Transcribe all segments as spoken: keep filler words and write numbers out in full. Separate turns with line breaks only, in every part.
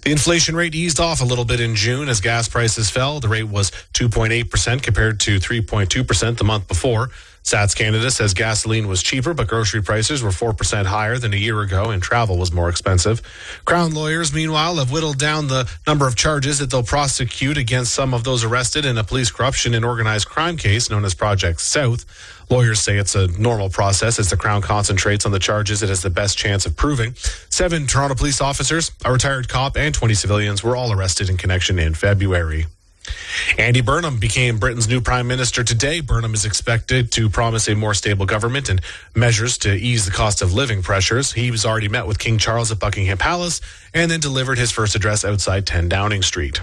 The inflation rate eased off a little bit in June as gas prices fell. The rate was two point eight percent compared to three point two percent the month before. Stats Canada says gasoline was cheaper, but grocery prices were four percent higher than a year ago, and travel was more expensive. Crown lawyers, meanwhile, have whittled down the number of charges that they'll prosecute against some of those arrested in a police corruption and organized crime case known as Project South. Lawyers say it's a normal process as the Crown concentrates on the charges it has the best chance of proving. Seven Toronto police officers, a retired cop, and twenty civilians were all arrested in connection in February. Andy Burnham became Britain's new prime minister today. Burnham is expected to promise a more stable government and measures to ease the cost of living pressures. He was already met with King Charles at Buckingham Palace and then delivered his first address outside ten Downing Street.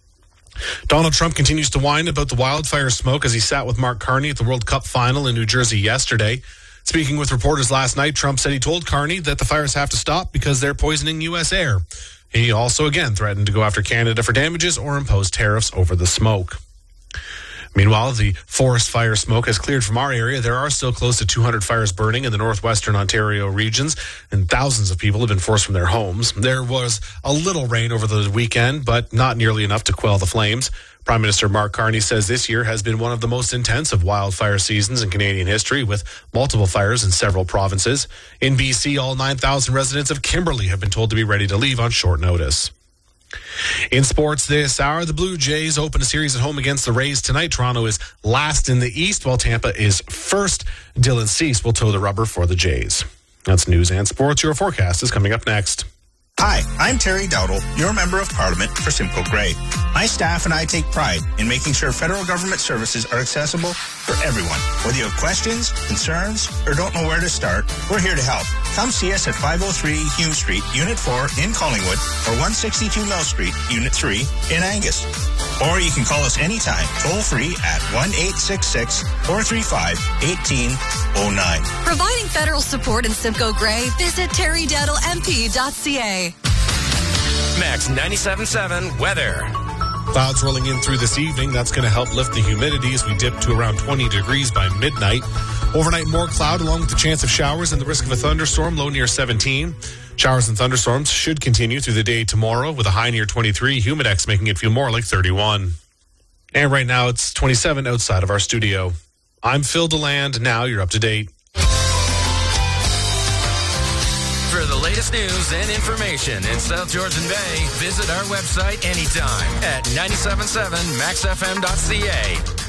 Donald Trump continues to whine about the wildfire smoke as he sat with Mark Carney at the World Cup final in New Jersey yesterday. Speaking with reporters last night, Trump said he told Carney that the fires have to stop because they're poisoning U S air. He also again threatened to go after Canada for damages or impose tariffs over the smoke. Meanwhile, the forest fire smoke has cleared from our area. There are still close to two hundred fires burning in the northwestern Ontario regions, and thousands of people have been forced from their homes. There was a little rain over the weekend, but not nearly enough to quell the flames. Prime Minister Mark Carney says this year has been one of the most intense of wildfire seasons in Canadian history, with multiple fires in several provinces. In B C, all nine thousand residents of Kimberley have been told to be ready to leave on short notice. In sports this hour, the Blue Jays open a series at home against the Rays tonight. Toronto is last in the East, while Tampa is first. Dylan Cease will toe the rubber for the Jays. That's news and sports. Your forecast is coming up next.
Hi, I'm Terry Dowdle, your Member of Parliament for Simcoe Grey. My staff and I take pride in making sure federal government services are accessible for everyone. Whether you have questions, concerns, or don't know where to start, we're here to help. Come see us at five oh three Hume Street, Unit four in Collingwood, or one sixty-two Mill Street, Unit three in Angus. Or you can call us anytime, toll-free at one eight six six, four three five, one eight oh nine.
Providing federal support in Simcoe Grey, visit terry dowdle m p dot c a.
Max ninety-seven point seven weather.
Clouds rolling in through this evening. That's going to help lift the humidity as we dip to around twenty degrees by midnight. Overnight, more cloud along with the chance of showers and the risk of a thunderstorm, low near seventeen. Showers and thunderstorms should continue through the day tomorrow with a high near twenty-three. Humidex making it feel more like thirty-one. And right now it's twenty-seven outside of our studio. I'm Phil DeLand. Now you're up to date.
For the latest news and information in South Georgian Bay, visit our website anytime at nine seven seven max f m dot c a.